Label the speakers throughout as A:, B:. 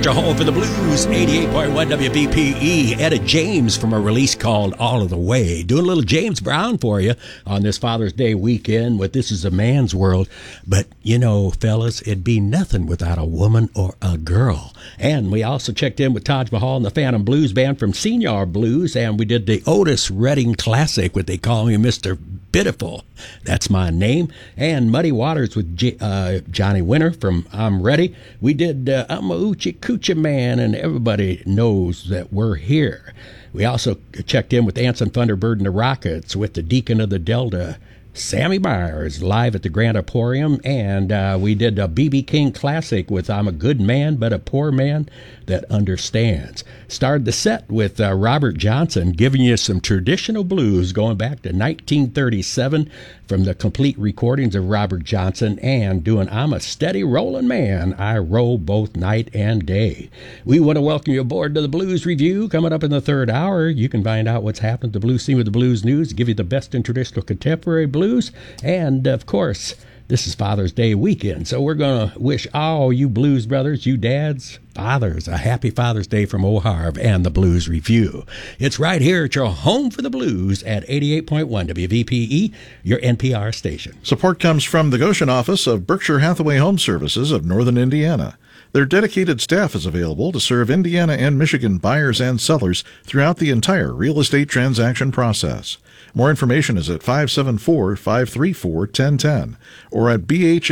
A: your home for the blues, 88.1 WVPE. Etta James from a release called All of the Way. Doing a little James Brown for you on this Father's Day weekend with This Is a Man's World. But, you know, fellas, it'd be nothing without a woman or a girl. And we also checked in with Taj Mahal and the Phantom Blues Band from Senior Blues, and we did the Otis Redding Classic, what they call me Mr. Pitiful. That's my name. And Muddy Waters with Johnny Winter from I'm Ready. We did I'm a Oochie Coochie Man, and everybody knows that we're here. We also checked in with Anson Thunderbird and the Rockets with the Deacon of the Delta, Sammy Myers, live at the Grand Emporium, and we did a B.B. King classic with I'm a Good Man but a Poor Man That Understands. Started the set with Robert Johnson giving you some traditional blues going back to 1937 from the complete recordings of Robert Johnson, and doing I'm a Steady Rolling Man, I Roll Both Night and Day. We want to welcome you aboard to the Blues Review. Coming up in the third hour, you can find out what's happened to the blues scene with the blues news, give you the best in traditional contemporary blues, and of course, this is Father's Day weekend, so we're going to wish all you blues brothers, you dads, fathers, a happy Father's Day from O'Harv and the Blues Review. It's right here at your home for the blues at 88.1 WVPE, your NPR station.
B: Support comes from the Goshen office of Berkshire Hathaway Home Services of Northern Indiana. Their dedicated staff is available to serve Indiana and Michigan buyers and sellers throughout the entire real estate transaction process. More information is at 574-534-1010 or at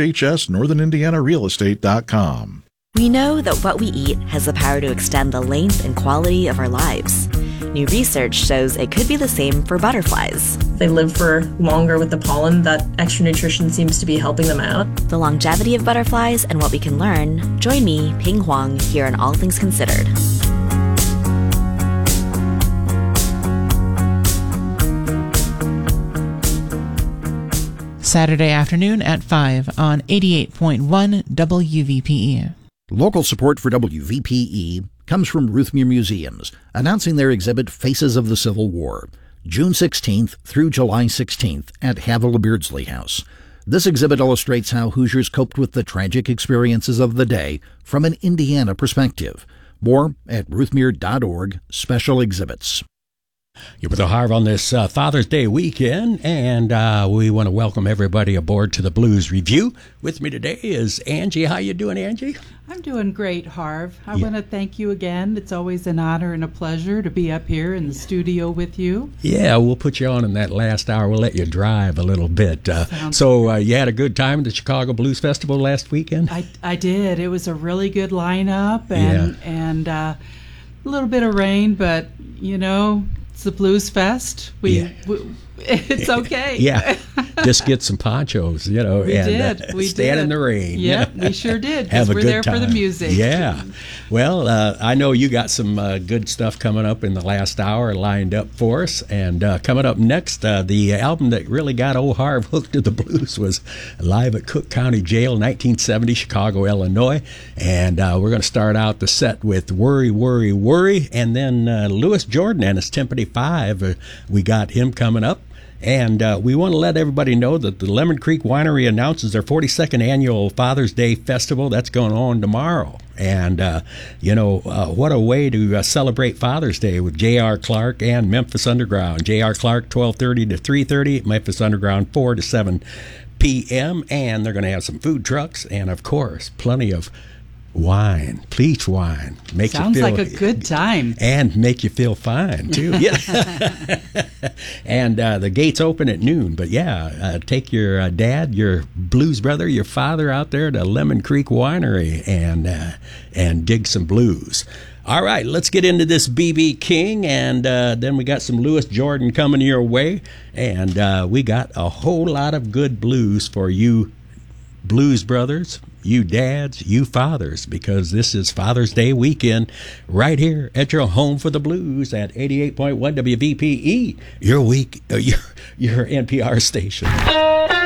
B: bhhsnorthernindianarealestate.com.
C: We know that what we eat has the power to extend the length and quality of our lives. New research shows it could be the same for butterflies.
D: They live for longer with the pollen. That extra nutrition seems to be helping them out.
C: The longevity of butterflies and what we can learn. Join me, Ping Huang, here on All Things Considered.
E: Saturday afternoon at 5 on 88.1 WVPE.
F: Local support for WVPE comes from Ruthmere Museums, announcing their exhibit Faces of the Civil War, June 16th through July 16th at Havilah Beardsley House. This exhibit illustrates how Hoosiers coped with the tragic experiences of the day from an Indiana perspective. More at ruthmere.org, special exhibits.
A: You're with O'Harv on this Father's Day weekend, and we want to welcome everybody aboard to the Blues Review. With me today is Angie. How you doing, Angie?
G: I'm doing great, Harv. I want to thank you again. It's always an honor and a pleasure to be up here in the studio with you.
A: Yeah, we'll put you on in that last hour. We'll let you drive a little bit. So you had a good time at the Chicago Blues Festival last weekend?
G: I did. It was a really good lineup, and a little bit of rain, but, you know, it's the Blues Fest. It's okay.
A: Yeah, just get some ponchos, you know,
G: we
A: stand in the rain.
G: Yeah, we sure did,
A: because
G: we're there for the music.
A: Yeah. Well, I know you got some good stuff coming up in the last hour lined up for us. And coming up next, the album that really got O'Harv hooked to the blues was live at Cook County Jail, 1970, Chicago, Illinois. And we're going to start out the set with Worry, Worry, Worry. And then Louis Jordan and his Timpani 5, we got him coming up. And we want to let everybody know that the Lemon Creek Winery announces their 42nd annual Father's Day Festival. That's going on tomorrow. And, what a way to celebrate Father's Day with J.R. Clark and Memphis Underground. J.R. Clark, 12:30 to 3:30, Memphis Underground, 4 to 7 p.m. And they're going to have some food trucks and, of course, plenty of wine, peach wine.
G: Sounds like a good time.
A: And make you feel fine, too. Yeah. And the gates open at noon. But, take your dad, your blues brother, your father out there to Lemon Creek Winery and dig some blues. All right, let's get into this B.B. King, and then we got some Louis Jordan coming your way. And we got a whole lot of good blues for you blues brothers, you dads, you fathers, because this is Father's Day weekend right here at your home for the blues at 88.1 WVPE, your NPR station.